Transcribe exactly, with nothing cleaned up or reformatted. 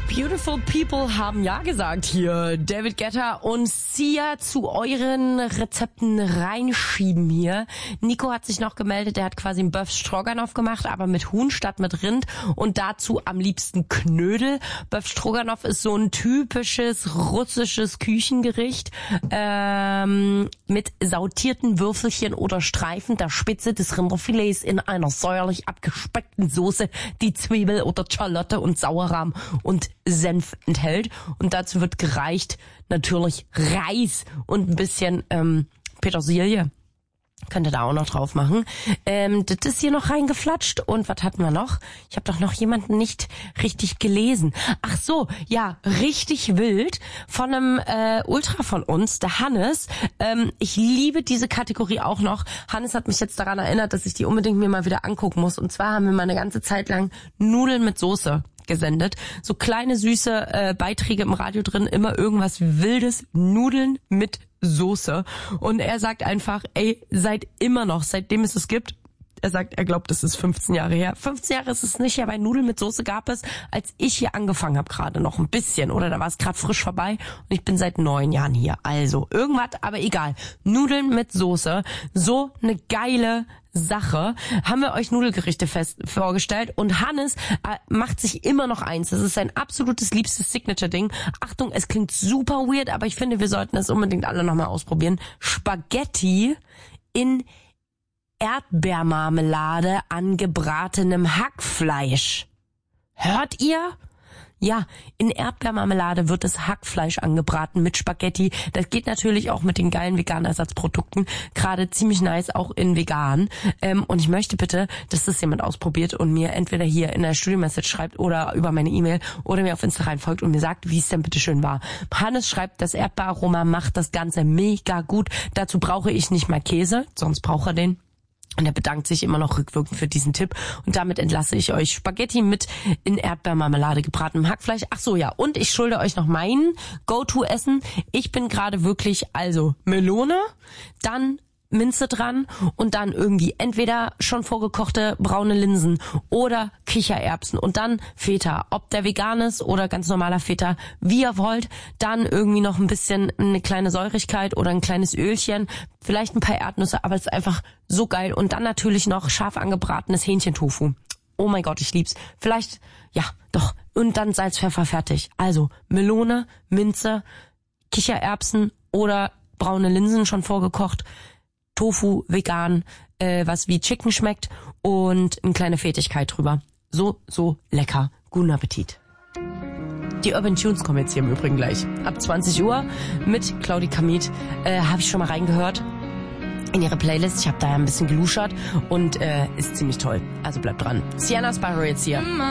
Beautiful People haben ja gesagt hier. David Guetta und Sia zu euren Rezepten reinschieben hier. Nico hat sich noch gemeldet, der hat quasi einen Bœuf Stroganoff gemacht, aber mit Huhn statt mit Rind und dazu am liebsten Knödel. Bœuf Stroganoff ist so ein typisches russisches Küchengericht ähm, mit sautierten Würfelchen oder Streifen der Spitze des Rinderfilets in einer säuerlich abgespeckten Soße, die Zwiebel oder Schalotte und Sauerrahm und Senf enthält. Und dazu wird gereicht natürlich Reis und ein bisschen ähm, Petersilie. Könnt ihr da auch noch drauf machen. Ähm, das ist hier noch reingeflatscht. Und was hatten wir noch? Ich habe doch noch jemanden nicht richtig gelesen. Ach so, ja, richtig wild. Von einem äh, Ultra von uns, der Hannes. Ähm, ich liebe diese Kategorie auch noch. Hannes hat mich jetzt daran erinnert, dass ich die unbedingt mir mal wieder angucken muss. Und zwar haben wir mal eine ganze Zeit lang Nudeln mit Soße gesendet. So kleine, süße äh, Beiträge im Radio drin, immer irgendwas Wildes, Nudeln mit Soße. Und er sagt einfach, ey, seit immer noch, seitdem es es gibt, er sagt, er glaubt, es ist fünfzehn Jahre her. fünfzehn Jahre ist es nicht, ja, weil Nudeln mit Soße gab es, als ich hier angefangen habe, gerade noch ein bisschen. Oder da war es gerade frisch vorbei und ich bin seit neun Jahren hier. Also, irgendwas, aber egal. Nudeln mit Soße, so eine geile Sache, haben wir euch Nudelgerichte fest vorgestellt und Hannes äh, macht sich immer noch eins. Das ist sein absolutes liebstes Signature-Ding. Achtung, es klingt super weird, aber ich finde, wir sollten es unbedingt alle nochmal ausprobieren. Spaghetti in Erdbeermarmelade an gebratenem Hackfleisch. Hört ihr? Ja, in Erdbeermarmelade wird das Hackfleisch angebraten mit Spaghetti. Das geht natürlich auch mit den geilen veganen Ersatzprodukten. Gerade ziemlich nice, auch in vegan. Ähm, und ich möchte bitte, dass das jemand ausprobiert und mir entweder hier in der Studio-Message schreibt oder über meine E-Mail oder mir auf Insta reinfolgt und mir sagt, wie es denn bitte schön war. Hannes schreibt, das Erdbeeraroma macht das Ganze mega gut. Dazu brauche ich nicht mal Käse, sonst braucht er den. Und er bedankt sich immer noch rückwirkend für diesen Tipp. Und damit entlasse ich euch Spaghetti mit in Erdbeermarmelade gebratenem Hackfleisch. Ach so, ja. Und ich schulde euch noch mein Go-To-Essen. Ich bin gerade wirklich, also Melone, dann Minze dran und dann irgendwie entweder schon vorgekochte braune Linsen oder Kichererbsen und dann Feta. Ob der vegan ist oder ganz normaler Feta, wie ihr wollt. Dann irgendwie noch ein bisschen eine kleine Säurigkeit oder ein kleines Ölchen. Vielleicht ein paar Erdnüsse, aber es ist einfach so geil. Und dann natürlich noch scharf angebratenes Hähnchentofu. Oh mein Gott, ich lieb's. Vielleicht, ja, doch. Und dann Salz, Pfeffer, fertig. Also Melone, Minze, Kichererbsen oder braune Linsen schon vorgekocht. Tofu, vegan, äh, was wie Chicken schmeckt und eine kleine Fettigkeit drüber. So, so lecker. Guten Appetit. Die Urban Tunes kommen jetzt hier im Übrigen gleich. Ab zwanzig Uhr mit Claudi Kamit. Äh, habe ich schon mal reingehört in ihre Playlist. Ich habe da ja ein bisschen geluschert und äh, ist ziemlich toll. Also bleibt dran. Sienna Sparrow jetzt hier.